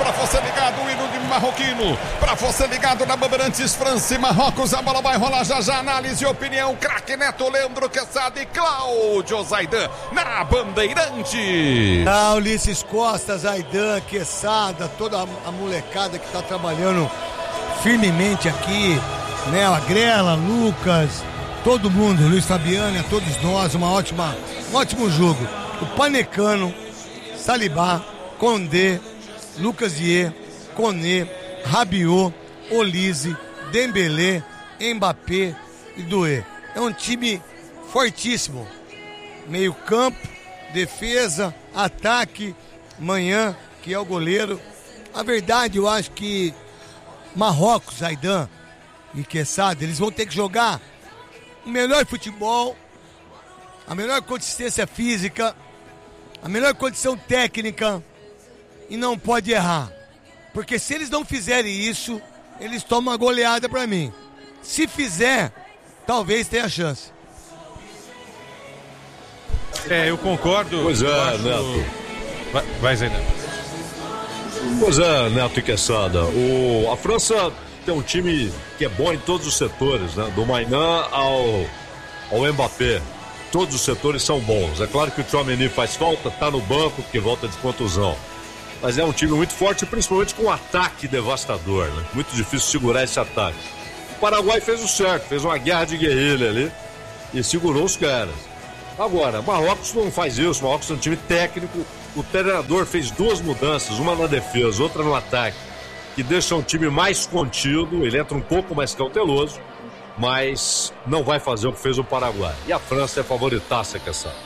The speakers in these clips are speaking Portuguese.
pra você ligado, o hino de marroquino, pra você ligado na Bandeirantes, França e Marrocos, a bola vai rolar já, análise e opinião, craque Neto, Leandro Quesada e Cláudio Zaidan na Bandeirantes. Ulisses Costa, Zaidan, Quesada, toda a molecada que tá trabalhando firmemente aqui, né, a Grela, Lucas, todo mundo, Luiz Fabiano, a todos nós, um ótimo jogo. O Panecano, Salibá, Condé, Lucas Dier, Koné, Rabiot, Olise, Dembélé, Mbappé e Doué. É um time fortíssimo. Meio campo, defesa, ataque, Manhã, que é o goleiro. A verdade, eu acho que Marrocos, Zaidan e Quesada, eles vão ter que jogar o melhor futebol, a melhor consistência física, a melhor condição técnica e não pode errar. Porque se eles não fizerem isso, eles tomam uma goleada pra mim. Se fizer, talvez tenha chance. Eu concordo. Pois é, acho... Neto. Vai, Zaidan. Pois é, Neto e Quesada. A França tem um time que é bom em todos os setores, né? Do Maignan ao Mbappé. Todos os setores são bons. É claro que o Tchouaméni faz falta, tá no banco porque volta de contusão. Mas é um time muito forte, principalmente com um ataque devastador, né? Muito difícil segurar esse ataque. O Paraguai fez o certo, fez uma guerra de guerrilha ali e segurou os caras. Agora, Marrocos não faz isso, Marrocos é um time técnico. O treinador fez 2 mudanças, uma na defesa, outra no ataque, que deixa um time mais contido, ele entra um pouco mais cauteloso, mas não vai fazer o que fez o Paraguai. E a França é favoritaça, Quesada.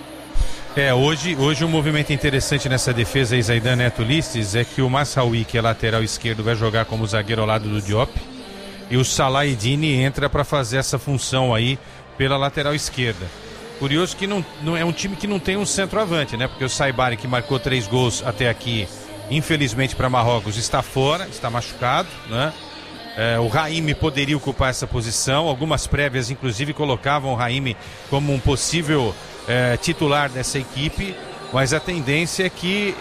Hoje um movimento interessante nessa defesa aí, Zaidan, Neto, Ulisses, é que o Masraoui, que é lateral esquerdo, vai jogar como zagueiro ao lado do Diop, e o Salah Eddine entra para fazer essa função aí pela lateral esquerda. Curioso que não é um time que não tem um centroavante, né? Porque o Saibari, que marcou 3 gols até aqui, infelizmente para Marrocos, está fora, está machucado, né? O Raimi poderia ocupar essa posição. Algumas prévias, inclusive, colocavam o Raimi como um possível titular dessa equipe, mas a tendência é que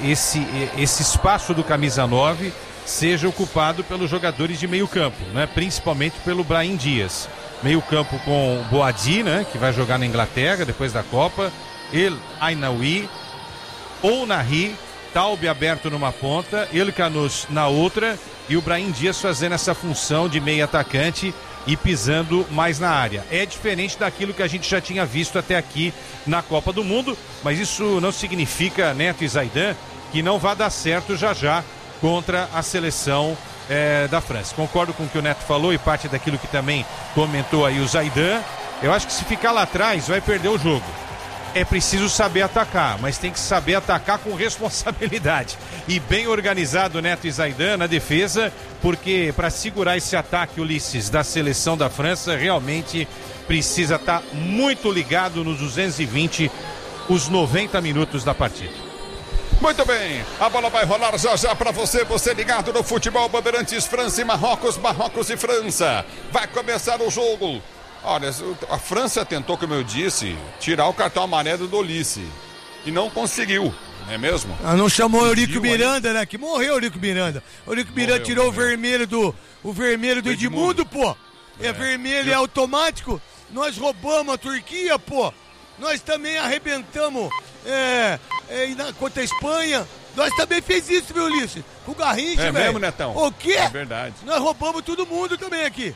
esse espaço do camisa 9 seja ocupado pelos jogadores de meio campo, né? Principalmente pelo Brahim Dias. Meio campo com Boadi, né? Que vai jogar na Inglaterra depois da Copa. El Ainaoui, Ounahi, Taube aberto numa ponta, El Canous na outra e o Brahim Dias fazendo essa função de meio atacante e pisando mais na área. É diferente daquilo que a gente já tinha visto até aqui na Copa do Mundo, mas isso não significa, Neto e Zaidan, que não vai dar certo já contra a seleção da França. Concordo com o que o Neto falou e parte daquilo que também comentou aí o Zaidan. Eu acho que se ficar lá atrás vai perder o jogo. É preciso saber atacar, mas tem que saber atacar com responsabilidade e bem organizado, Neto e Zaidan, na defesa, porque para segurar esse ataque, Ulisses, da seleção da França, realmente precisa estar muito ligado nos 220, os 90 minutos da partida. Muito bem, a bola vai rolar já para você ligado no futebol Bandeirantes, França e Marrocos e França. Vai começar o jogo. Olha, a França tentou, como eu disse, tirar o cartão amarelo do Olise e não conseguiu, não é mesmo? Não chamou o Eurico Miranda, né? Que morreu o Eurico Miranda. O Eurico Miranda tirou o vermelho do Edmundo, pô. É vermelho, é automático. Nós roubamos a Turquia, pô. Nós também arrebentamos contra a Espanha. Nós também fez isso, meu Ulisses. Com o Garrincha, velho. É mesmo, Netão? O quê? É verdade. Nós roubamos todo mundo também aqui.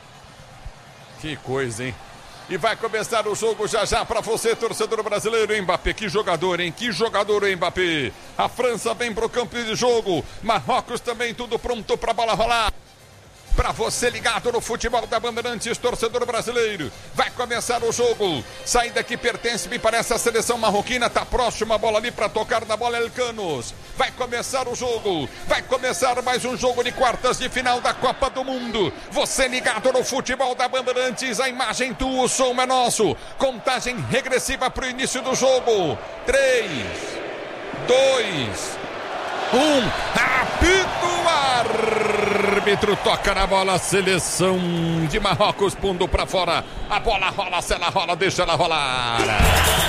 Que coisa, hein? E vai começar o jogo já pra você, torcedor brasileiro. Mbappé, que jogador, hein? Que jogador, Mbappé. A França vem pro campo de jogo. Marrocos também, tudo pronto pra bola rolar. Pra você ligado no futebol da Bandeirantes, torcedor brasileiro. Vai começar o jogo. Saída que pertence, me parece, à seleção marroquina. Tá próxima a bola ali pra tocar na bola El Canous. Vai começar o jogo. Vai começar mais um jogo de quartas de final da Copa do Mundo. Você ligado no futebol da Bandeirantes. A imagem tua, o som é nosso. Contagem regressiva pro início do jogo. 3, 2, 1. Apito árbitro, toca na bola, seleção de Marrocos, pondo pra fora. A bola rola, se ela rola, deixa ela rolar.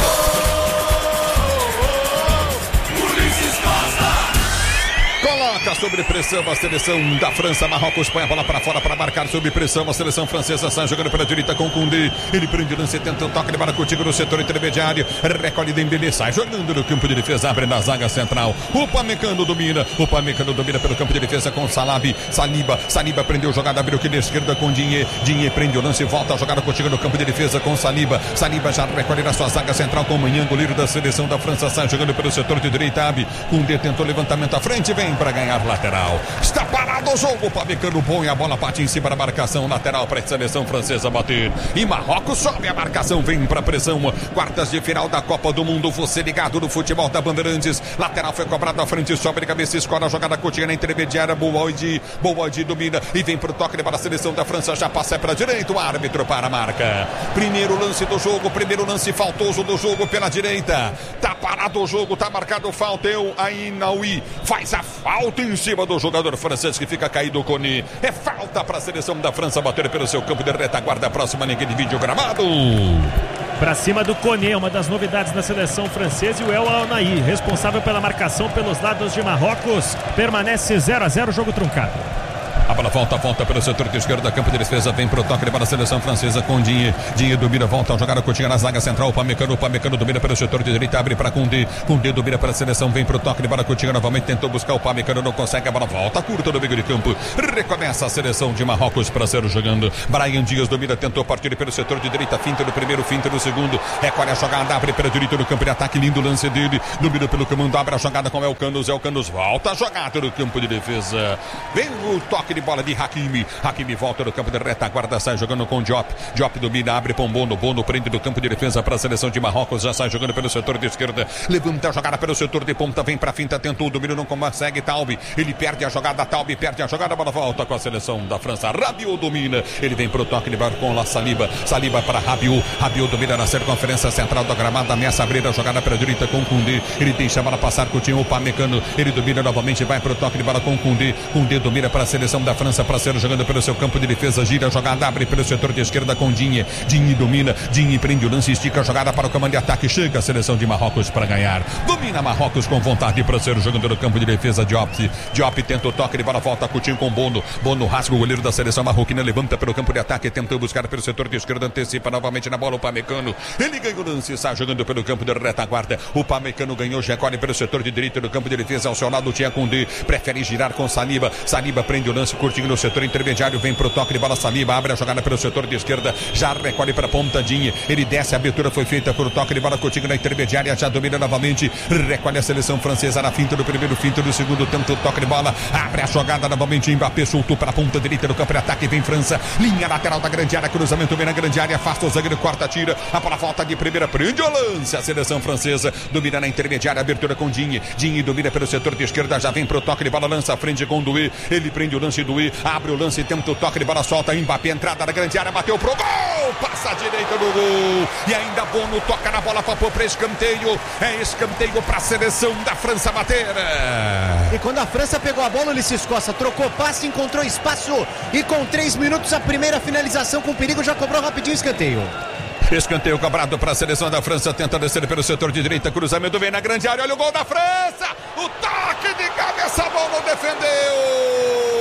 Ulisses Costa! Coloca, está sob pressão a seleção da França. Marrocos põe a bola para fora para marcar sob pressão. A seleção francesa sai jogando pela direita com Koundé. Ele prende o lance, tenta um toque de bola contigo no setor intermediário. Recolhe Dembélé, sai jogando no campo de defesa, abre na zaga central. O Upamecano domina pelo campo de defesa com Saliba prendeu jogada, abriu aqui na esquerda com Digne prende o lance, volta a jogada contigo no campo de defesa com Saliba já recolhe na sua zaga central com Manhã, goleiro da seleção da França, sai jogando pelo setor de direita. Koundé tentou levantamento à frente, vem para ganhar lateral. Está parado o jogo, Upamecano põe a bola, bate em cima da marcação lateral para a seleção francesa bater. E Marrocos sobe a marcação, vem para pressão. Quartas de final da Copa do Mundo, você ligado no futebol da Bandeirantes. Lateral foi cobrado à frente, sobe de cabeça, escola a jogada curtinha na intermediária. Boadi domina e vem pro toque de bola. A seleção da França já passa para a direita, o árbitro para a marca. Primeiro lance do jogo, primeiro lance faltoso do jogo pela direita. Tá parado o jogo, tá marcado falta. Ainaoui faz a falta em cima do jogador francês que fica caído. O Koné. É falta para a seleção da França bater pelo seu campo de retaguarda. Próxima linha de vídeo gramado. Para cima do Koné, uma das novidades da seleção francesa, e o El Ainaoui, responsável pela marcação pelos lados de Marrocos, permanece 0-0, jogo truncado. A bola volta pelo setor de esquerda, campo de defesa, vem pro toque de bola a seleção francesa com Digne domina, volta a jogada curtinha na zaga central. Upamecano domina pelo setor de direita, abre para Koundé domina para a seleção, vem pro toque de bola curtinha novamente, tentou buscar o Upamecano, não consegue, a bola volta curta no meio de campo, recomeça a seleção de Marrocos para ser jogando. Brahim Dias domina, tentou partir pelo setor de direita, finta no primeiro, finta no segundo, recolhe a jogada, abre pela direita no campo de ataque, lindo lance dele, domina pelo comando, abre a jogada com El Canos volta a jogada no campo de defesa, vem o toque de bola de Hakimi volta no campo de retaguarda, sai jogando com Diop domina, abre para Bono prende do campo de defesa para a seleção de Marrocos, já sai jogando pelo setor de esquerda, levanta a jogada pelo setor de ponta, vem para a finta, tentou o domínio, não consegue, Taube, ele perde a jogada, a bola volta com a seleção da França. Rabiot domina, ele vem pro toque de bola com La Saliba para Rabiot domina na circunferência central da gramada, ameaça abrir a jogada para a direita com Koundé, ele deixa a bola passar com o time Upamecano, ele domina novamente, vai pro toque de bola com Koundé domina para a seleção da França para ser jogando pelo seu campo de defesa, gira a jogada, abre pelo setor de esquerda com Digne domina, Digne prende o lance, estica a jogada para o comando de ataque, chega a seleção de Marrocos para ganhar, domina Marrocos com vontade para ser jogando no campo de defesa. Diop tenta o toque de bola, volta curtinho com Bono rasga o goleiro da seleção marroquina, levanta pelo campo de ataque, tentou buscar pelo setor de esquerda, antecipa novamente na bola o Upamecano, ele ganha o lance, está jogando pelo campo de retaguarda, o Upamecano ganhou, recolhe pelo setor de direita no campo de defesa, ao seu lado tinha Koundé, prefere girar com Saliba prende o lance curtinho no setor intermediário, vem pro toque de bola, Saliba abre a jogada pelo setor de esquerda, já recolhe para a pontadinha, ele desce, a abertura foi feita por toque de bola curtinho na intermediária, já domina novamente, recolhe a seleção francesa na finta do primeiro, finta do segundo, tenta o toque de bola, abre a jogada novamente, Mbappé soltou para a ponta direita do campo de ataque, vem França, linha lateral da grande área, cruzamento vem na grande área, afasta o zagueiro, corta, tira, a bola volta de primeira, prende o lance, a seleção francesa domina na intermediária, abertura com Digne domina pelo setor de esquerda, já vem pro toque de bola, lança a frente com Doué, ele prende o lance, Doué abre o lance, tenta o toque de bola, solta Mbappé, entrada na grande área, bateu pro gol, passa a direita do gol, e ainda Bono toca na bola para escanteio, é escanteio para a seleção da França bater. E quando a França pegou a bola, Ulisses Costa trocou passe, encontrou espaço, e com 3 minutos a primeira finalização com perigo, já cobrou rapidinho escanteio. Escanteio cobrado para a seleção da França, tenta descer pelo setor de direita, cruzamento vem na grande área, olha o gol da França, o toque de cabeça, Bono defendeu,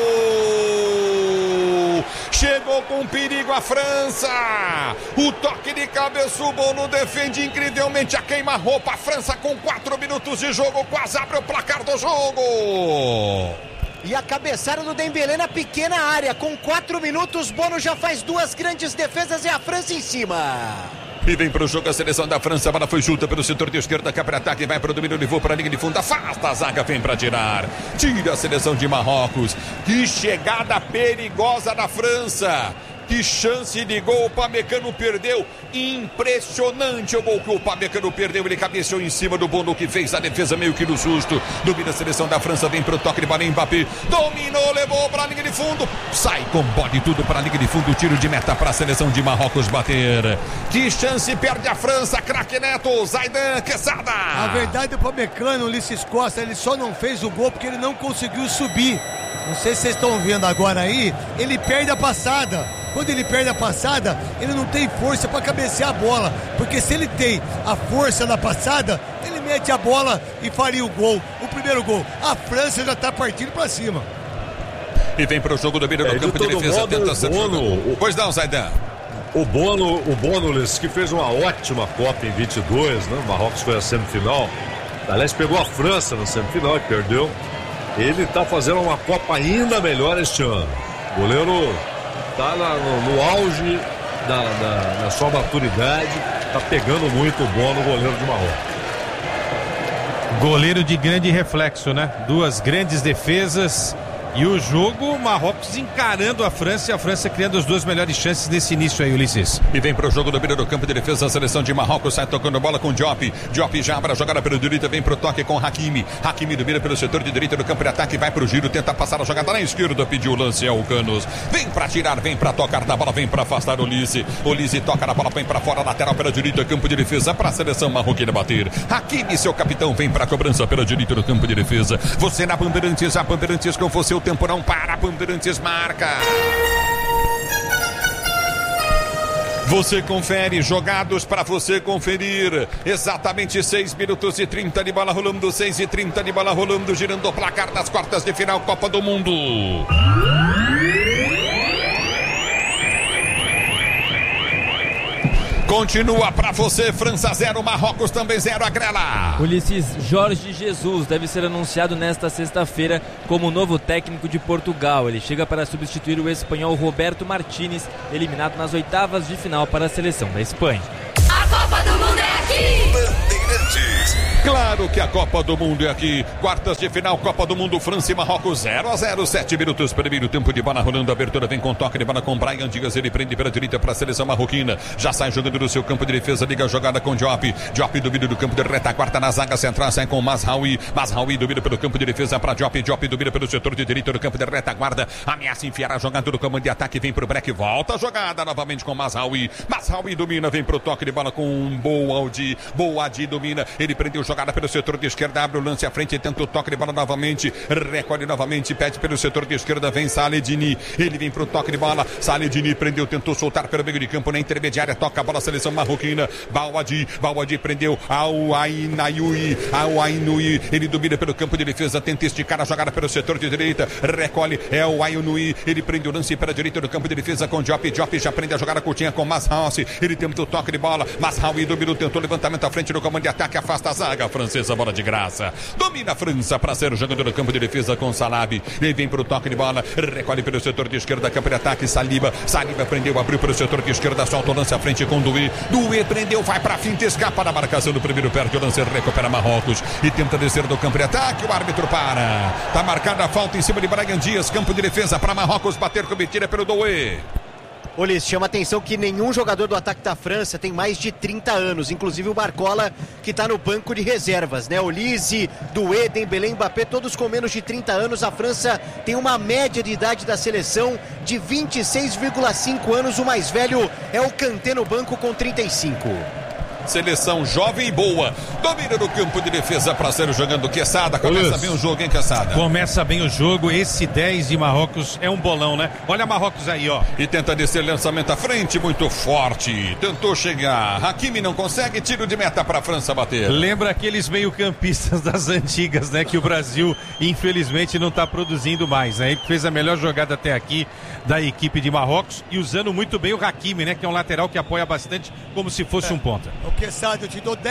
chegou com perigo a França, o toque de cabeça, o Bono defende incrivelmente a queima-roupa, a França com 4 minutos de jogo, quase abre o placar do jogo. E a cabeçada do Dembélé na pequena área, com 4 minutos, Bono já faz 2 grandes defesas e a França em cima. E vem pro jogo a seleção da França, a bola foi junta pelo setor de esquerda, cá para ataque, vai pro domínio, levou para a linha de fundo, afasta a zaga, vem para tirar, tira a seleção de Marrocos, que chegada perigosa da França, que chance de gol, o Upamecano perdeu, impressionante o gol que o Upamecano perdeu, ele cabeceou em cima do Bono, que fez a defesa meio que no susto, domina a seleção da França, vem pro toque de bola, Mbappé, dominou, levou para a linha de fundo, sai com bola e tudo para a linha de fundo, tiro de meta para a seleção de Marrocos bater, que chance perde a França, craque Neto, Zaidan Quesada. A verdade, o Upamecano, Ulisses Costa, ele só não fez o gol porque ele não conseguiu subir, não sei se vocês estão vendo agora aí, ele perde a passada. Quando ele perde a passada, ele não tem força para cabecear a bola, porque se ele tem a força da passada, ele mete a bola e faria o gol, o primeiro gol. A França já tá partindo pra cima. E vem pro jogo do meio do campo de defesa, tenta ser jogado. Pois não, Zaidan. O Bono, que fez uma ótima Copa em 22, né? O Marrocos foi a semifinal. Aliás, pegou a França na semifinal e perdeu. Ele tá fazendo uma Copa ainda melhor este ano. O goleiro tá no auge da sua maturidade, tá pegando muito o Bono, goleiro de Marrocos. Goleiro de grande reflexo, né? 2 grandes defesas. E o jogo, Marrocos encarando a França e a França criando as 2 melhores chances nesse início aí, Ulisses. E vem pro jogo do meio do campo de defesa, a seleção de Marrocos sai tocando bola com Diop. Diop já abre a jogada pelo direito, vem pro toque com Hakimi. Hakimi domina pelo setor de direita do campo de ataque, vai pro giro, tenta passar a jogada na esquerda, pediu o lance ao Canos. Vem pra tirar, vem pra tocar na bola, vem pra afastar o Ulisse. Ulisse toca na bola, vem pra fora, lateral pela direita, campo de defesa pra seleção marroquina bater. Hakimi, seu capitão, vem pra cobrança pela direita do campo de defesa. Você na Bandeirantes, a Bandeirantes com você, o tempo não para, a Bandeirantes marca. Você confere, jogados para você conferir. Exatamente 6 minutos e 30 de bola rolando, 6 e 30 de bola rolando, girando o placar das quartas de final Copa do Mundo. Continua pra você, França 0, Marrocos também 0, a Grela. Ulisses, Jorge Jesus deve ser anunciado nesta sexta-feira como novo técnico de Portugal. Ele chega para substituir o espanhol Roberto Martínez, eliminado nas oitavas de final para a seleção da Espanha. A Copa do Mundo é aqui! Bandeirantes. Claro que a Copa do Mundo é aqui. Quartas de final, Copa do Mundo, França e Marrocos 0-0, 7 minutos, primeiro tempo de bola rolando, abertura vem com toque de bola com Brian Dias, ele prende pela direita para a seleção marroquina, já sai jogando do seu campo de defesa, liga a jogada com Diop, Diop domina do campo de retaguarda na zaga central, sai com Mazraoui, Mazraoui domina pelo campo de defesa para Diop, Diop domina pelo setor de direita do campo de retaguarda, ameaça enfiar a jogada do comando de ataque, vem pro break, volta a jogada novamente com Mazraoui, Mazraoui domina, vem pro toque de bola com Boadi, Boadi domina, ele prendeu jogada pelo setor de esquerda, abre o lance à frente, tenta o toque de bola novamente, recolhe novamente, pede pelo setor de esquerda, vem Saledini, ele vem pro toque de bola, Saledini prendeu, tentou soltar pelo meio de campo na intermediária, toca a bola, a seleção marroquina, Boadi prendeu ao Ainui, ele domina pelo campo de defesa, tenta esticar a jogada pelo setor de direita, recolhe, é o Ainui, ele prende o lance pela direita do campo de defesa com Diop, Diop já prende a jogada curtinha com Mazraoui, ele tenta o toque de bola, Mazraoui dominou, tentou levantamento à frente do comando de ataque, afasta a zaga francesa, bola de graça, domina a França para ser o jogador do campo de defesa com Salabi, ele vem para o toque de bola, recolhe pelo setor de esquerda, campo de ataque, Saliba prendeu, abriu pelo setor de esquerda, solta o lance à frente com Doué prendeu, vai para a finta, escapa da marcação do primeiro, perde o lance, recupera Marrocos e tenta descer do campo de ataque, o árbitro para, tá marcada a falta em cima de Brian Dias, campo de defesa para Marrocos bater, cometida pelo Doué. Ulisses, chama atenção que nenhum jogador do ataque da França tem mais de 30 anos, inclusive o Barcola, que está no banco de reservas, né? Olise, Doué, Dembélé, Mbappé, todos com menos de 30 anos. A França tem uma média de idade da seleção de 26,5 anos. O mais velho é o Kanté no banco com 35. Seleção jovem e boa, domina no campo de defesa para ser jogando Quesada, começa bem o jogo, hein, Quesada? Começa bem o jogo, esse 10 de Marrocos é um bolão, né? Olha Marrocos aí, ó. E tenta descer, lançamento à frente, muito forte, tentou chegar, Hakimi não consegue, tiro de meta para a França bater. Lembra aqueles meio-campistas das antigas, né? Que o Brasil, infelizmente, não está produzindo mais, né? Ele fez a melhor jogada até aqui da equipe de Marrocos e usando muito bem o Hakimi, né? Que é um lateral que apoia bastante, como se fosse um ponta. Quesada, eu te dou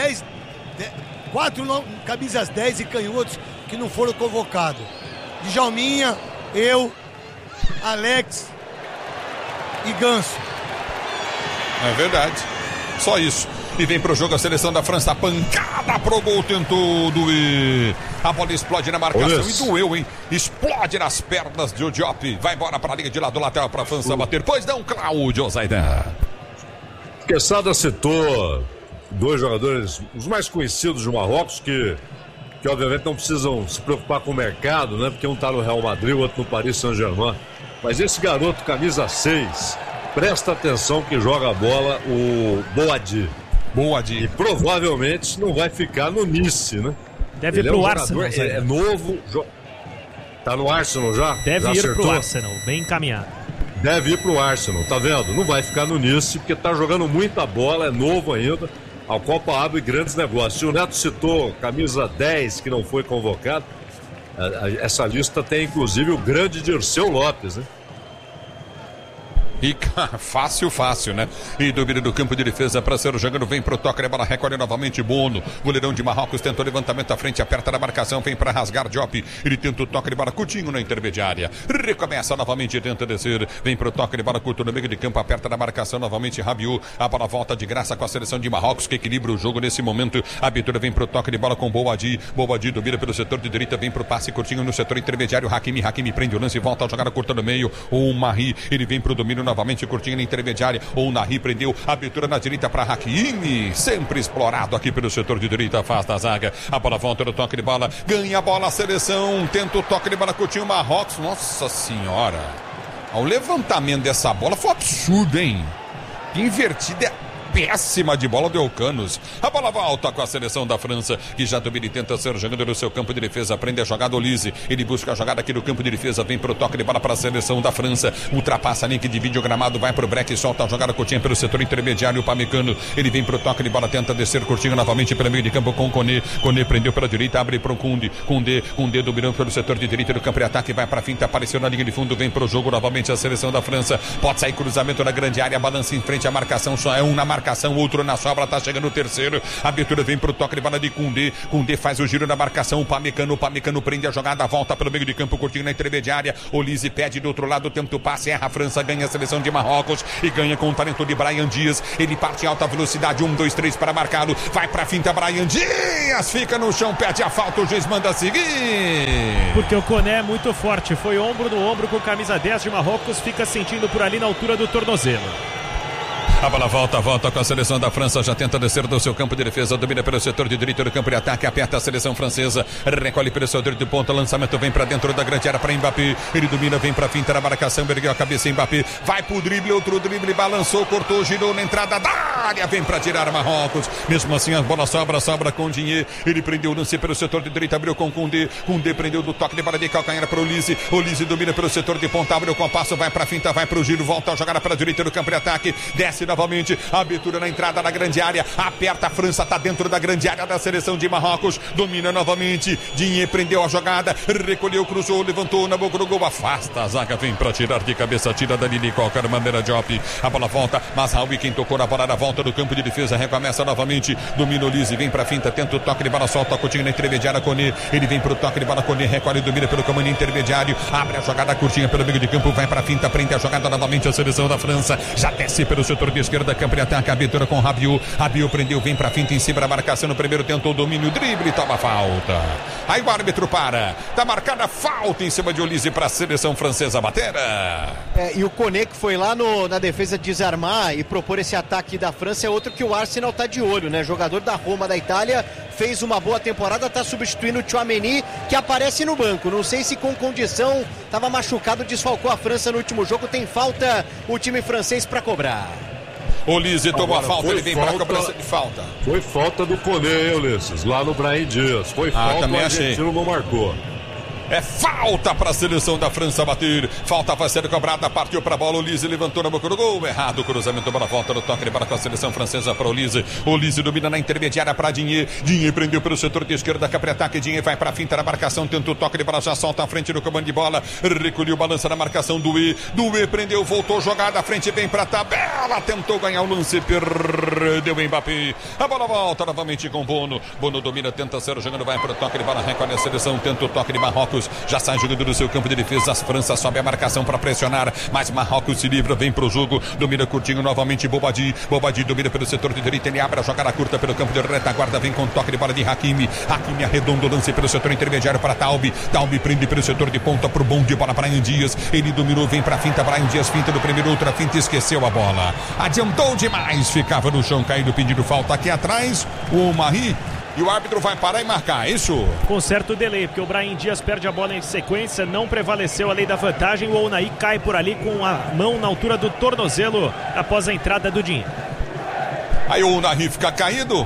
4 camisas 10 e canhotos que não foram convocados. Djalminha, eu, Alex e Ganso. É verdade, só isso. E vem pro jogo a seleção da França, pancada pro gol, tentou Doué. A bola explode na marcação e doeu, hein? Explode nas pernas de Diop. Vai embora pra linha de lado lateral pra França bater. Pois não, Cláudio Zaidan. Quesada citou 2 jogadores, os mais conhecidos do Marrocos, que obviamente não precisam se preocupar com o mercado, né? Porque um tá no Real Madrid, o outro no Paris Saint-Germain. Mas esse garoto, camisa 6, presta atenção que joga a bola, o Boadi. E provavelmente não vai ficar no Nice, né? Deve ir pro Arsenal. É novo. Tá no Arsenal já? Deve ir acertou? Pro Arsenal, bem encaminhado. Deve ir pro Arsenal, tá vendo? Não vai ficar no Nice, porque tá jogando muita bola, é novo ainda. A Copa abre grandes negócios. O Neto citou camisa 10 que não foi convocado. Essa lista tem inclusive o grande Dirceu Lopes, né? E fácil, né? E domínio do campo de defesa para ser jogando, vem pro toque, a bola recolhe novamente Bono. Goleirão de Marrocos tentou levantamento à frente, aperta na marcação, vem para rasgar Diop. Ele tenta o toque de bola, Coutinho na intermediária. Recomeça novamente, tenta descer. Vem pro toque de bola, Coutinho no meio de campo, aperta na marcação novamente Rabiot. A bola volta de graça com a seleção de Marrocos, que equilibra o jogo nesse momento. A abertura vem pro toque de bola com Boadi. Boadi domina pelo setor de direita, vem pro passe curtinho no setor intermediário. Hakimi prende o lance e volta a jogada curta no meio. O Mahi, ele vem pro domínio novamente, curtinho na intermediária. O Nahi prendeu, abertura na direita para Hakimi, sempre explorado aqui pelo setor de direita, afasta a zaga. A bola volta no toque de bola, ganha a bola a seleção, tenta o toque de bola, Coutinho, Marrocos. Nossa senhora, o levantamento dessa bola foi absurdo, hein? Invertida, péssima de bola do Elcanos. A bola volta com a seleção da França, que já domina e tenta ser jogando no seu campo de defesa. Prende a jogada Olise. Ele busca a jogada aqui no campo de defesa. Vem pro toque de bola para a seleção da França. Ultrapassa a linha que divide o gramado. Vai pro break. Solta a jogada Coutinho pelo setor intermediário. O Pamecano. Ele vem pro toque de bola. Tenta descer Coutinho novamente pelo meio de campo com Koné. Koné prendeu pela direita. Abre pro Koundé. Koundé dominando pelo setor de direita do campo de ataque. Vai pra finta. Apareceu na linha de fundo. Vem pro jogo novamente a seleção da França. Pode sair cruzamento na grande área. Balança em frente à marcação. Só é um na marcação, outro na sobra, tá chegando o terceiro. A abertura vem pro toque de bola de Koundé. Koundé faz o giro na marcação. O Pamecano prende a jogada, volta pelo meio de campo, curtinho na intermediária. Olise pede do outro lado, tenta o passe, erra a França, ganha a seleção de Marrocos e ganha com o talento de Brahim Dias. Ele parte em alta velocidade, 1, 2, 3 para marcá-lo. Vai pra finta, Brahim Dias fica no chão, pede a falta, o juiz manda seguir. Porque o Koné é muito forte, foi ombro no ombro com camisa 10 de Marrocos, fica sentindo por ali na altura do tornozelo. A bola volta com a seleção da França, já tenta descer do seu campo de defesa, domina pelo setor de direito do campo de ataque, aperta a seleção francesa, recolhe pelo seu direito de ponta, lançamento vem pra dentro da grande área para Mbappé, ele domina, vem pra finta na marcação, ergueu a cabeça Mbappé, vai pro drible, outro drible, balançou, cortou, girou na entrada da área, vem pra tirar Marrocos, mesmo assim a bola sobra com Digne, ele prendeu o lance pelo setor de direita, abriu com Koundé prendeu do toque de bola de calcanhar para Olise domina pelo setor de ponta, abriu com passo, vai pra finta, vai pro giro, volta a jogada pra direita do campo de ataque, desce novamente, abertura na entrada da grande área, aperta a França, tá dentro da grande área da seleção de Marrocos, domina novamente, Digne prendeu a jogada, recolheu, cruzou, levantou na boca do gol, afasta a zaga, vem pra tirar de cabeça, tira dali de qualquer maneira Diop, a bola volta, mas Raul, quem tocou na bola na volta do campo de defesa, recomeça novamente, domina Olise, vem pra finta, tenta o toque de bola, solta Coutinho na intermediária, Koné, ele vem pro toque de bola, Koné recolhe, domina pelo comando intermediário, abre a jogada curtinha pelo meio de campo, vai pra finta, prende a jogada novamente a seleção da França, já desce pelo setor de esquerda, campo de ataque, a abertura com Rabiot prendeu, vem pra finta em cima da marcação, no primeiro tentou o domínio, drible, toma falta, aí o árbitro para, tá marcada falta em cima de Olise pra seleção francesa bater. E o Koné, que foi lá na defesa desarmar e propor esse ataque da França, é outro que o Arsenal tá de olho, né? Jogador da Roma, da Itália, fez uma boa temporada, tá substituindo o Tchouaméni, que aparece no banco, não sei se com condição, tava machucado, desfalcou a França no último jogo, tem falta o time francês pra cobrar. Olise tomou a falta, ele vem pra cobrança de falta. Foi falta do Koné, Ulisses, lá no Brahim Dias. Foi falta, o argentino não marcou. É falta para a seleção da França bater. Falta vai ser cobrada, partiu para a bola. Olise levantou na boca do gol. Errado, cruzamento, bola volta no toque de bola com a seleção francesa para Olise. Olise domina na intermediária para Digne. Digne prendeu pelo setor de esquerda, que ataque. Digne vai para a finta na marcação, tenta o toque de bola, já solta à frente do comando de bola. Recolheu, balança na marcação do Doué prendeu, voltou, jogada à frente, vem para a tabela. Tentou ganhar o lance, perdeu o Mbappé. A bola volta novamente com Bono. Bono domina, tenta ser jogando, vai para o toque de bola, recolhe a seleção, tenta o toque de Marrocos. Já sai jogando do seu campo de defesa. As França sobe a marcação para pressionar, mas Marrocos se livra, vem pro jogo, domina curtinho novamente Boadi domina pelo setor de direita, ele abre a jogada curta pelo campo de retaguarda, vem com toque de bola de Hakimi arredonda o lance pelo setor intermediário para Taube prende pelo setor de ponta pro bom de bola para Brahim Dias, ele dominou, vem pra finta, Brahim Dias finta do primeiro, outra finta, esqueceu a bola, adiantou demais, ficava no chão caído, pedindo falta aqui atrás, o Mahi. E o árbitro vai parar e marcar, isso? Com certo delay, porque o Brahim Dias perde a bola em sequência, não prevaleceu a lei da vantagem, o Ounahi cai por ali com a mão na altura do tornozelo após a entrada do Digne. Aí o Ounahi fica caído,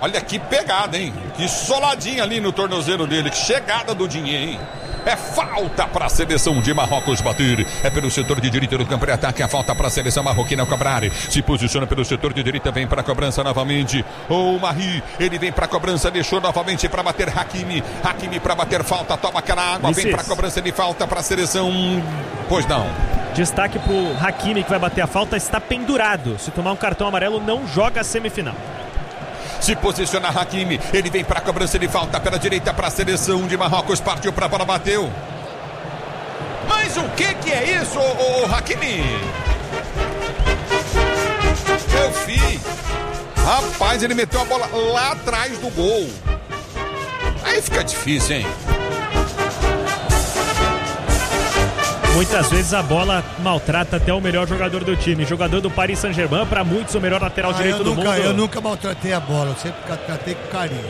Olha que pegada, hein? Que soladinha ali no tornozelo dele. Que chegada do Dinheiro, hein? É falta para a seleção de Marrocos bater. É pelo setor de direita do campo de ataque. A falta para a seleção marroquina cobrar. Se posiciona pelo setor de direita. Vem para a cobrança novamente. O Mahri. Ele vem para a cobrança. Deixou novamente para bater Hakimi. Hakimi para bater falta. Toma aquela água. Vem para a cobrança de falta para a seleção. Pois não. Destaque para o Hakimi que vai bater a falta. Está pendurado. Se tomar um cartão amarelo, não joga a semifinal. Se posiciona Hakimi, ele vem para a cobrança de falta pela direita para a seleção de Marrocos, partiu para a bola, bateu. Mas o que é isso, o Hakimi? Eu fiz. Rapaz, ele meteu a bola lá atrás do gol. Aí fica difícil, hein? Muitas vezes a bola maltrata até o melhor jogador do time. Jogador do Paris Saint-Germain, para muitos o melhor lateral direito do mundo. Eu nunca maltratei a bola, eu sempre tratei com carinho.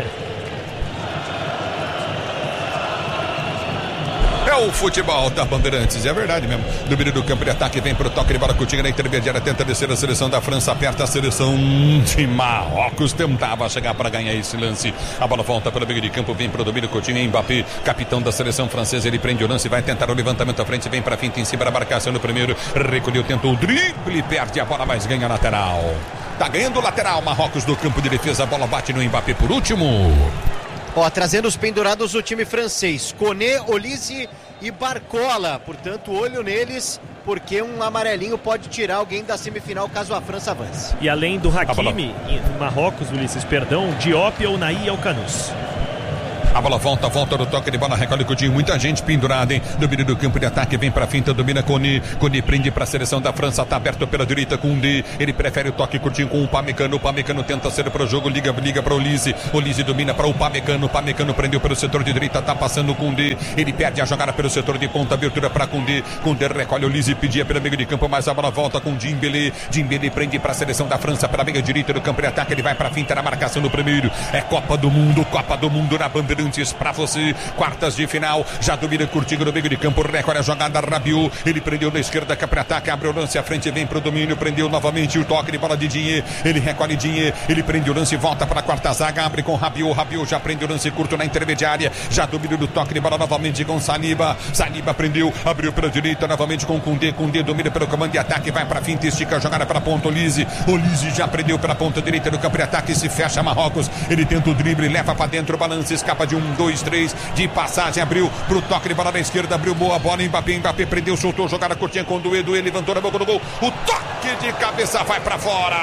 É o futebol da Bandeirantes, é verdade mesmo. Do meio do campo de ataque, vem pro toque de bola, Coutinho na intermediária, tenta descer a seleção da França, aperta a seleção de Marrocos, tentava chegar para ganhar esse lance. A bola volta pelo meio de campo, vem pro domínio, Coutinho, Mbappé, capitão da seleção francesa, ele prende o lance, vai tentar o levantamento à frente, vem pra finta em cima da marcação no primeiro, recolheu, tentou o drible, perde a bola, mas ganha lateral. Tá ganhando o lateral, Marrocos do campo de defesa, a bola bate no Mbappé por último. Ó, trazendo os pendurados do time francês, Koné, Olise e Barcola. Portanto, olho neles, porque um amarelinho pode tirar alguém da semifinal caso a França avance. E além do Hakimi, em Marrocos, Ulisses, perdão, Diop, Ounahi e Alcanus. A bola volta no toque de bola, recolhe Coutinho, muita gente pendurada, hein? Domínio do campo de ataque, vem pra finta, domina Koné. Koné prende pra seleção da França, tá aberto pela direita com o D. Ele prefere o toque curtinho com o Upamecano. O Upamecano tenta ser pro jogo, liga pra Olise. Olise domina pra Upamecano. Upamecano prendeu pelo setor de direita, tá passando com o D. Ele perde a jogada pelo setor de ponta, abertura pra Koundé. Koundé recolhe Olise, pedia pelo meio de campo, mas a bola volta com Dembélé. Dembélé prende pra seleção da França, pela meia direita do campo de ataque, ele vai pra finta na marcação no primeiro. É Copa do Mundo na Bandeira pra você, quartas de final, já domina Coutinho no meio de campo, recolhe a jogada, Rabiot, ele prendeu na esquerda, que para ataque, abre o lance à frente, vem pro domínio, prendeu novamente o toque de bola de Dinheiro, ele recolhe Dinheiro, ele prende o lance, volta para a quarta zaga, abre com Rabiot, já prende o lance curto na intermediária, já domina o toque de bola novamente com Saliba prendeu, abriu pela direita, novamente com Koundé domina pelo comando de ataque, vai para finta, estica a jogada para a ponta, Olise já prendeu pela ponta direita do campo de ataque, se fecha Marrocos, ele tenta o drible, leva para dentro, balança, escapa de 1, 2, 3 de passagem, abriu pro toque de bola na esquerda, abriu boa bola, Mbappé prendeu, soltou, jogada curtinha com o Doué levantou na boca do gol, o toque de cabeça vai pra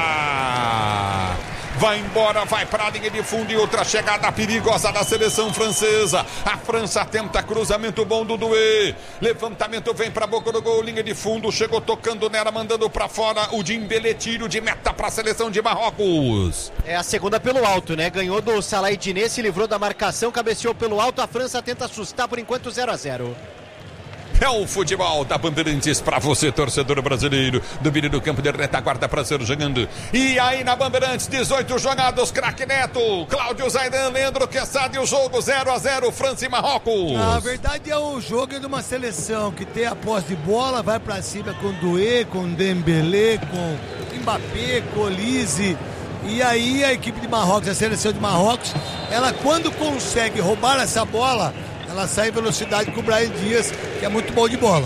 fora, vai embora, vai pra linha de fundo e outra chegada perigosa da seleção francesa. A França tenta cruzamento bom do Doué, levantamento vem pra boca do gol, linha de fundo, chegou tocando nela, mandando pra fora o Dembélé, tiro de meta pra seleção de Marrocos. É a segunda pelo alto, né? Ganhou do Salah Diné, se livrou da marcação, cabeceou pelo alto, a França tenta assustar por enquanto 0-0. É o futebol da Bandeirantes pra você, torcedor brasileiro. Domínio do campo de retaguarda pra ser jogando. E aí na Bandeirantes, 18 jogados, craque Neto, Cláudio Zaidan, Leandro Quesada e o jogo 0-0, França e Marrocos. Na verdade é o jogo de uma seleção que tem a posse de bola, vai pra cima com Doué, com Dembélé, com Mbappé, com Olise. E aí a equipe de Marrocos, a seleção de Marrocos, ela quando consegue roubar essa bola, ela sai em velocidade com o Brahim Dias, que é muito bom de bola.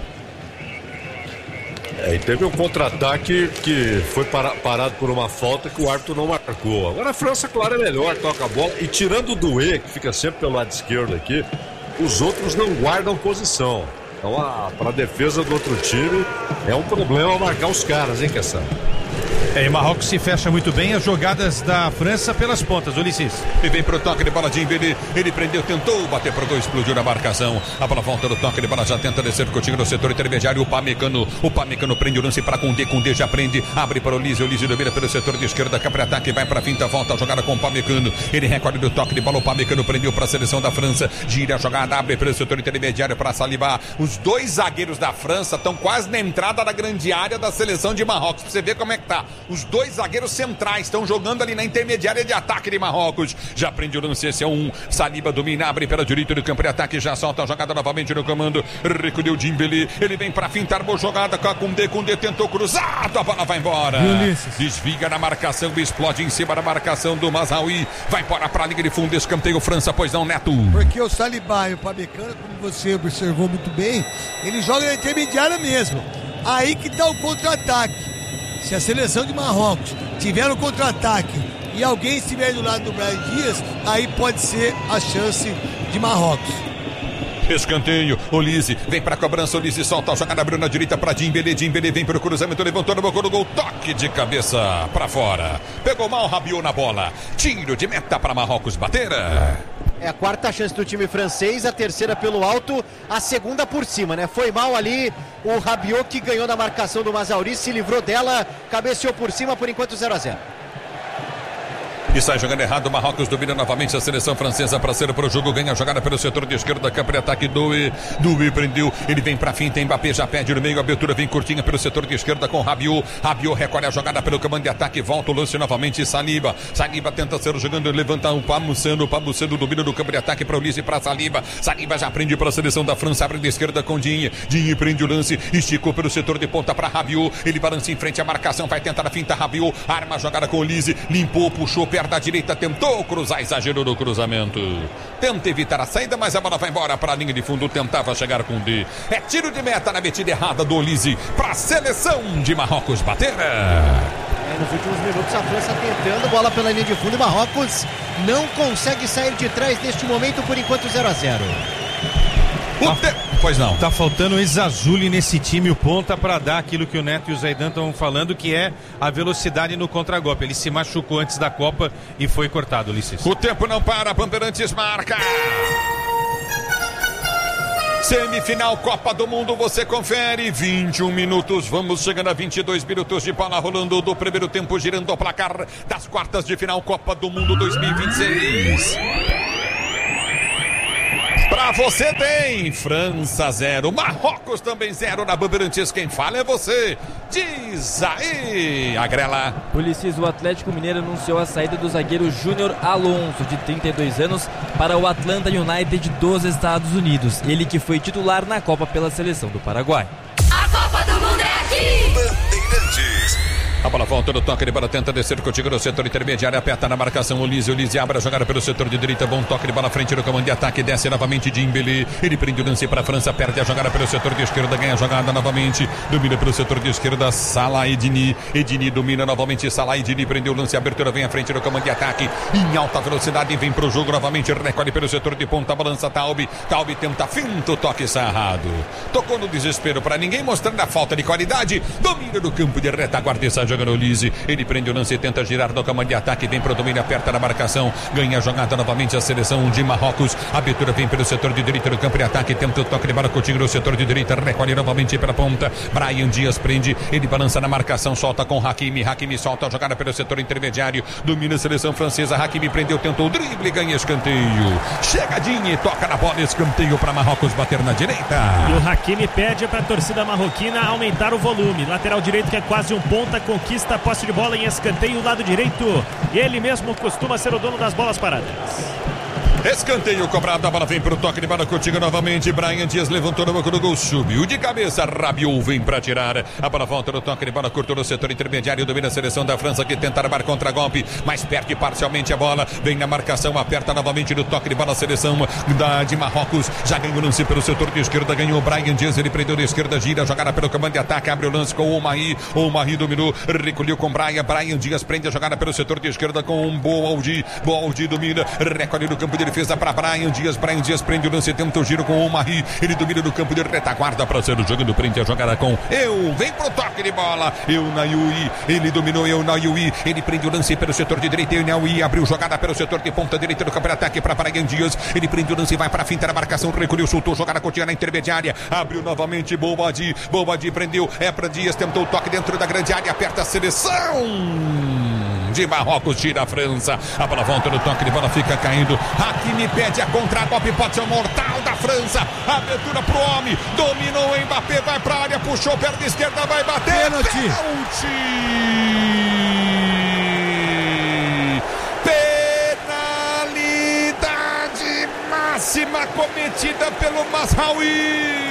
E teve um contra-ataque que foi parado por uma falta que o árbitro não marcou. Agora a França, claro, é melhor, toca a bola. E tirando o Doué, que fica sempre pelo lado esquerdo aqui, os outros não guardam posição. Então, para a defesa do outro time, é um problema marcar os caras, hein, Quesada? E Marrocos se fecha muito bem as jogadas da França pelas pontas, Ulisses. E vem pro toque de bola de Dembélé, ele prendeu, tentou bater pro gol, explodiu na marcação. A bola volta no toque de bola, já tenta descer Coutinho no setor intermediário, o Upamecano prende o lance para Koundé já prende, abre para Olise domina pelo setor de esquerda, cá para ataque, vai para finta, volta a jogada com o Upamecano, ele recolhe do toque de bola, o Upamecano prendeu para a seleção da França, gira a jogada, abre pelo setor intermediário para Saliba. Os dois zagueiros da França estão quase na entrada da grande área da seleção de Marrocos, pra você ver como é que meta. Os dois zagueiros centrais estão jogando ali na intermediária de ataque de Marrocos. Já prende o lance, esse é um. Saliba domina, abre pela direita do campo de ataque, já solta a jogada novamente no comando. Recolheu Dembélé, ele vem pra fintar, boa jogada com a Koundé tentou cruzado, a bola vai embora. Desvia na marcação, explode em cima da marcação do Mazraoui. Vai embora pra linha de fundo, escanteio França, pois não, Neto? Porque o Saliba e o Pamecano, como você observou muito bem, ele joga na intermediária mesmo. Aí que dá o contra-ataque. Se a seleção de Marrocos tiver no contra-ataque e alguém estiver do lado do Brahim Dias, aí pode ser a chance de Marrocos. Escanteio, Olise vem pra cobrança, Olise solta a jogada, abriu na direita pra Dembélé, Dembélé vem pro cruzamento, levantou no boca do gol, toque de cabeça pra fora, pegou mal, rabiou na bola, tiro de meta pra Marrocos bater. É a quarta chance do time francês, a terceira pelo alto, a segunda por cima, né? Foi mal ali o Rabiot, que ganhou na marcação do Mazraoui, se livrou dela, cabeceou por cima, por enquanto 0-0. E sai jogando errado, o Marrocos domina novamente a seleção francesa para ser pro jogo, ganha a jogada pelo setor de esquerda, campo de ataque, Doué prendeu, ele vem pra finta, Mbappé já pede no meio, a abertura vem curtinha pelo setor de esquerda com Rabiot recolhe a jogada pelo comando de ataque, volta o lance novamente, Saliba tenta ser jogando, levanta o Pamuceno domina do campo de ataque para o Olise e para Saliba já prende para a seleção da França, abre de esquerda com Dinhe prende o lance, esticou pelo setor de ponta para Rabiot, ele balança em frente à marcação, vai tentar a finta, Rabiot arma a jogada com o Olise, limpou, puxou, da direita, tentou cruzar, exagerou no cruzamento, tenta evitar a saída, mas a bola vai embora para a linha de fundo, tentava chegar com o D. É tiro de meta na metida errada do Olise para a seleção de Marrocos bater. Nos últimos minutos a França tentando, bola pela linha de fundo, e Marrocos não consegue sair de trás neste momento, por enquanto 0-0. Pois não. Tá faltando o Ezazuli nesse time, o ponta, para dar aquilo que o Neto e o Zaidan estão falando, que é a velocidade no contragolpe. Ele se machucou antes da Copa e foi cortado, Ulisses. O tempo não para, Bandeirantes marca. Semifinal Copa do Mundo, você confere, 21 minutos, vamos chegando a 22 minutos de bola rolando do primeiro tempo, girando o placar das quartas de final Copa do Mundo 2026. Pra você tem França 0, Marrocos também 0 na Bandeirantes. Quem fala é você. Diz aí, Agrela. Ulisses, o Atlético Mineiro anunciou a saída do zagueiro Júnior Alonso, de 32 anos, para o Atlanta United dos Estados Unidos. Ele que foi titular na Copa pela seleção do Paraguai. A Copa do Mundo é aqui! Bandeirantes. A bola volta no toque de bola, tenta descer contigo no setor intermediário, aperta na marcação, Olise abre a jogada pelo setor de direita, bom toque de bola frente no comando de ataque, desce novamente Dembélé, ele prende o lance para a França, perde a jogada pelo setor de esquerda, ganha a jogada novamente, domina pelo setor de esquerda, Salah Edini domina novamente, Salah Edini prendeu o lance, a abertura vem à frente no comando de ataque, em alta velocidade, vem pro jogo novamente, recolhe pelo setor de ponta, balança Taube tenta finto, toque sarrado, tocou no desespero para ninguém, mostrando a falta de qualidade, domina no campo de retaguarda, jogando Olise, ele prende o lance, tenta girar no comando de ataque, vem pro domínio, aperta na marcação, ganha a jogada novamente a seleção de Marrocos, a abertura vem pelo setor de direita do campo de ataque, tenta o toque de bola contigo no setor de direita, recolhe novamente pela ponta, Brahim Dias prende, ele balança na marcação, solta com Hakimi solta a jogada pelo setor intermediário, domina a seleção francesa, Hakimi prendeu, tentou o drible, ganha escanteio, chegadinha e toca na bola, escanteio para Marrocos bater na direita. E o Hakimi pede para a torcida marroquina aumentar o volume, lateral direito que é quase um ponta, conquista a posse de bola em escanteio, lado direito, e ele mesmo costuma ser o dono das bolas paradas. Escanteio cobrado, a bola vem pro toque de bola contigo novamente, Brahim Dias levantou no banco do gol, subiu de cabeça, Rabiot vem pra tirar, a bola volta no toque de bola, curtou no setor intermediário, domina a seleção da França que tenta armar contra-golpe, mas perde parcialmente a bola, vem na marcação, aperta novamente no toque de bola a seleção de Marrocos, já ganhou o lance pelo setor de esquerda, ganhou o Brahim Dias, ele prendeu de esquerda, gira a jogada pelo comando de ataque, abre o lance com o Oumari dominou, recolheu com Brahim Dias prende a jogada pelo setor de esquerda com um Boaldi domina, recolhe no campo de defesa para Brahim Dias prende o lance, tenta o giro com o Oumari, ele domina no campo de retaguarda para ser o jogando, prende a jogada com vem pro toque de bola, Eunayui, ele dominou Eunayui, ele prende o lance pelo setor de direita, Eunayui abriu jogada pelo setor de ponta direita do campo de ataque para Brahim Dias, ele prende o lance, vai para a finta da marcação, recolheu, soltou, jogada contínua na intermediária, abriu novamente, Boaldi prendeu, para Dias, tentou o toque dentro da grande área, aperta a seleção de Marrocos, tira a França. A bola volta no toque de bola, fica caindo. Hakimi pede a contra-golpe, pode ser o mortal da França. Abertura pro homem, dominou o Mbappé, vai pra área, puxou, perna esquerda, vai bater. Pênalti! Penalidade máxima cometida pelo Mazraoui.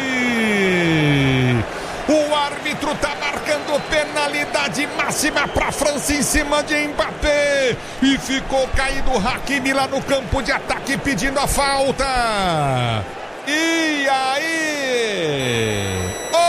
O árbitro tá marcando penalidade máxima pra França em cima de Mbappé. E ficou caído o Hakimi lá no campo de ataque pedindo a falta. E aí?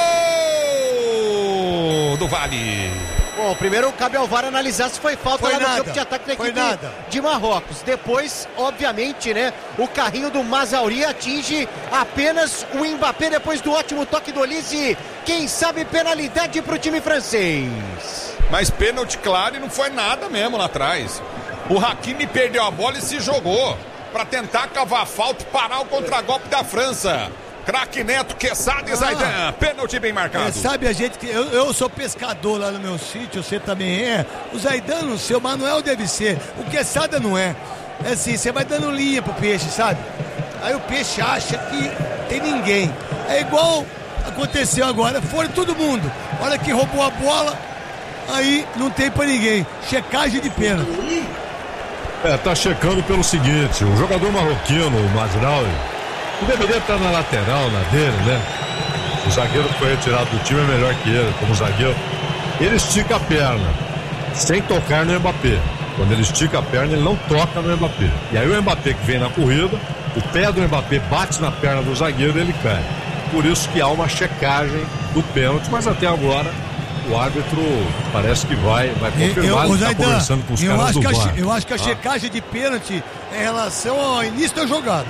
Do Vale. Bom, primeiro cabe ao VAR analisar se foi falta lá no campo de ataque da equipe de Marrocos. Depois, obviamente, né, o carrinho do Mazraoui atinge apenas o Mbappé depois do ótimo toque do Olise. Quem sabe penalidade pro time francês. Mas pênalti claro e não foi nada mesmo lá atrás. O Hakimi perdeu a bola e se jogou para tentar cavar a falta e parar o contragolpe da França. Craque Neto, Quesada e Zaidan. Pênalti bem marcado. Sabe a gente que eu sou pescador lá no meu sítio, você também é. O Zaidan não sei, o Manuel deve ser. O Quesada não é. É assim, você vai dando linha pro peixe, sabe? Aí o peixe acha que tem ninguém. É igual aconteceu agora, foram todo mundo. Olha que roubou a bola, aí não tem pra ninguém. Checagem de pênalti. Tá checando pelo seguinte, o jogador marroquino, o Mazraoui, deveria estar na lateral, na dele, né? O zagueiro que foi retirado do time é melhor que ele, como zagueiro. Ele estica a perna, sem tocar no Mbappé. Quando ele estica a perna, ele não toca no Mbappé. E aí o Mbappé que vem na corrida, o pé do Mbappé bate na perna do zagueiro e ele cai. Por isso que há uma checagem do pênalti, mas até agora o árbitro parece que vai confirmar, ele está conversando com os caras do VAR. Eu acho que a checagem de pênalti é em relação ao início da jogada.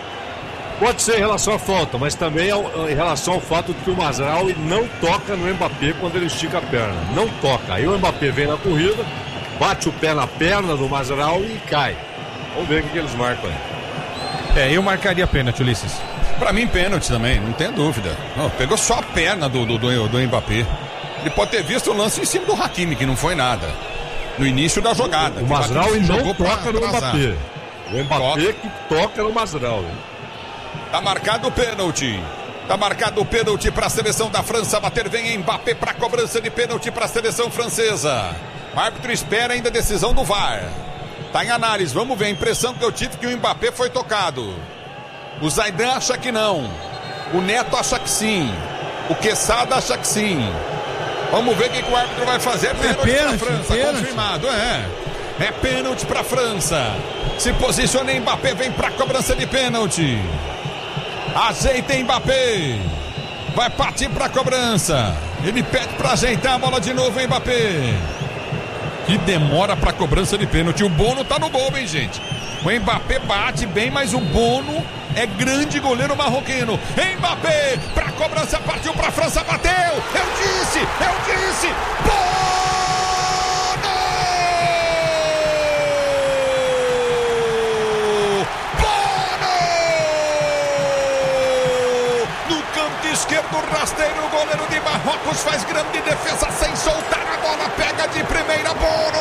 Pode ser em relação à falta, mas também em relação ao fato de que o Mazraoui não toca no Mbappé quando ele estica a perna. Não toca. Aí o Mbappé vem na corrida, bate o pé na perna do Mazraoui e cai. Vamos ver o que eles marcam aí. Eu marcaria pênalti, Ulisses. Pra mim, pênalti também, não tem dúvida. Não, pegou só a perna do Mbappé. Ele pode ter visto o lance em cima do Hakimi, que não foi nada. No início da jogada. O Mazraoui não toca no Mbappé. O Mbappé que toca no Mazraoui. Tá marcado o pênalti. Tá marcado o pênalti para a seleção da França. Bater vem Mbappé para cobrança de pênalti para a seleção francesa. O árbitro espera ainda a decisão do VAR. Tá em análise. Vamos ver. A impressão que eu tive que o Mbappé foi tocado. O Zaidan acha que não. O Neto acha que sim. O Quesada acha que sim. Vamos ver o que o árbitro vai fazer. Pênalti para a França. Confirmado. É pênalti para a França. Se posiciona Mbappé. Vem para a cobrança de pênalti. Ajeita Mbappé. Vai partir para a cobrança. Ele pede para ajeitar a bola de novo, Mbappé. Que demora para a cobrança de pênalti. O Bono tá no gol, hein, gente? O Mbappé bate bem, mas o Bono é grande goleiro marroquino. Mbappé para a cobrança, partiu para a França, bateu. Eu disse. Esquerdo, rasteiro, o goleiro de Marrocos faz grande defesa sem soltar a bola, pega de primeira, Bono,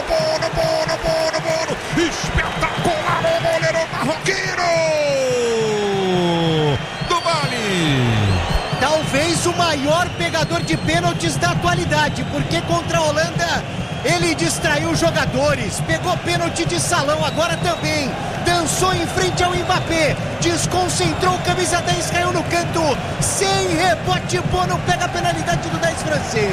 espetacular o goleiro marroquino do Vale. Talvez o maior pegador de pênaltis da atualidade, porque contra a Holanda ele distraiu os jogadores, pegou pênalti de salão agora também, dançou em frente ao Mbappé, desconcentrou o camisa 10, caiu no canto, sem rebote, Bono pega a penalidade do 10 francês.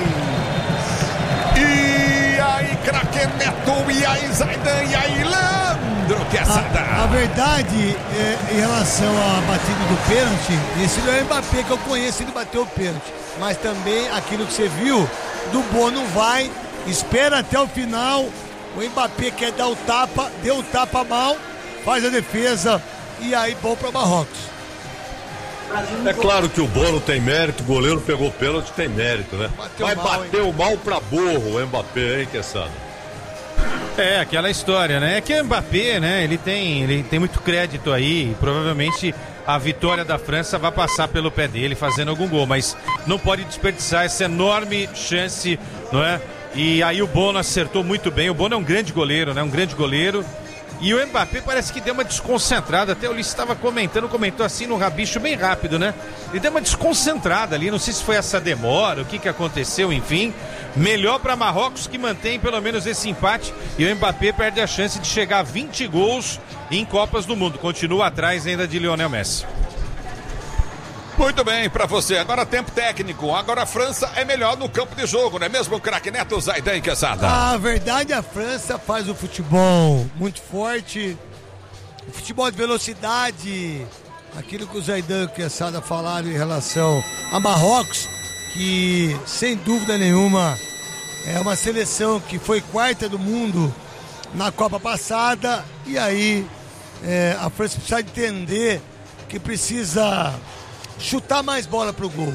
E aí, craque Neto, e aí, Zaidan, e aí, Leandro Quesada. A verdade, em relação à batida do pênalti, esse não é o Mbappé que eu conheço, ele bateu o pênalti, mas também aquilo que você viu, do Bono vai, espera até o final, o Mbappé quer dar o tapa, deu o tapa mal, faz a defesa e aí bom para Marrocos. É claro que o Bono tem mérito, o goleiro pegou pênalti, tem mérito, né? Bateu mal pra burro o Mbappé, hein, Quesada? Aquela história, né? É que o Mbappé, né, ele tem muito crédito aí, provavelmente a vitória da França vai passar pelo pé dele fazendo algum gol, mas não pode desperdiçar essa enorme chance, não é? E aí o Bono acertou muito bem. O Bono é um grande goleiro, né? Um grande goleiro. E o Mbappé parece que deu uma desconcentrada. Até o Ulisses estava comentou assim no rabicho bem rápido, né? Ele deu uma desconcentrada ali. Não sei se foi essa demora, o que aconteceu, enfim. Melhor para Marrocos, que mantém pelo menos esse empate. E o Mbappé perde a chance de chegar a 20 gols em Copas do Mundo. Continua atrás ainda de Lionel Messi. Muito bem, pra você. Agora tempo técnico. Agora a França é melhor no campo de jogo, não é mesmo, craque Neto Zaidan Quesada? A verdade, a França faz um futebol muito forte, um futebol de velocidade, aquilo que o Zaidan Quesada falaram em relação a Marrocos, que sem dúvida nenhuma é uma seleção que foi quarta do mundo na Copa passada, e aí a França precisa entender que precisa chutar mais bola pro gol.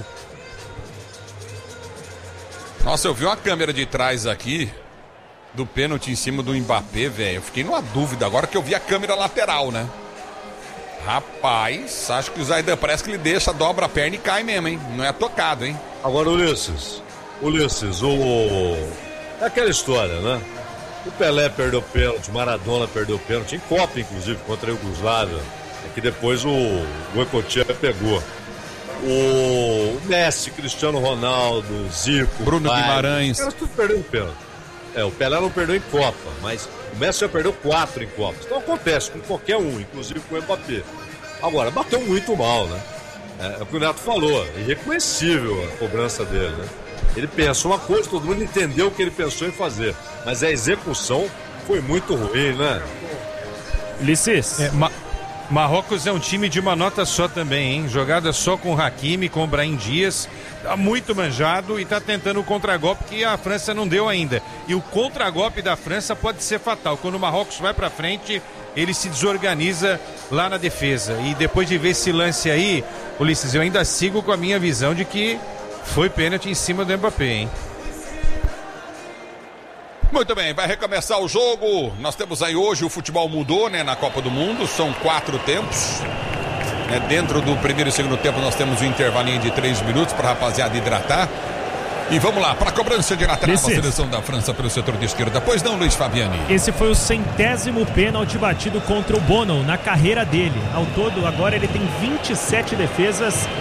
Nossa, eu vi uma câmera de trás aqui do pênalti em cima do Mbappé, velho. Eu fiquei numa dúvida agora que eu vi a câmera lateral, né? Rapaz, acho que o Zaidan parece que ele deixa, dobra a perna e cai mesmo, hein? Não é tocado, hein? Agora, Ulisses, é aquela história, né? O Pelé perdeu pênalti, Maradona perdeu pênalti, em Copa, inclusive, contra a Iugoslávia, que depois o Goicoechea pegou. O Messi, Cristiano Ronaldo, Zico, Bruno Guimarães. Os caras tudo perderam pênalti. O Pelé não perdeu em Copa, mas o Messi já perdeu 4 em Copa. Então acontece com qualquer um, inclusive com o Mbappé. Agora, bateu muito mal, né? É o que o Neto falou, é irreconhecível a cobrança dele, né? Ele pensou uma coisa, todo mundo entendeu o que ele pensou em fazer, mas a execução foi muito ruim, né? Ulisses. Marrocos é um time de uma nota só também, hein? Jogada só com o Hakimi, com o Brahim Dias. Tá muito manjado e tá tentando o contragolpe que a França não deu ainda. E o contragolpe da França pode ser fatal. Quando o Marrocos vai pra frente, ele se desorganiza lá na defesa. E depois de ver esse lance aí, Ulisses, eu ainda sigo com a minha visão de que foi pênalti em cima do Mbappé, hein? Muito bem, vai recomeçar o jogo. Nós temos aí hoje, o futebol mudou, né, na Copa do Mundo, são 4 tempos. Dentro do primeiro e segundo tempo nós temos um intervalinho de 3 minutos para a rapaziada hidratar. E vamos lá, para a cobrança de lateral, a seleção da França pelo setor de esquerda. Pois não, Luiz Fabiani? Esse foi o 100º pênalti batido contra o Bono na carreira dele. Ao todo, agora ele tem 27 defesas